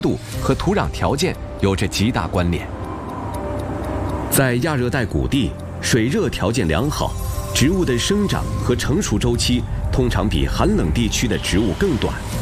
度和土壤条件有着极大关联。在亚热带谷地，水热条件良好，植物的生长和成熟周期通常比寒冷地区的植物更短。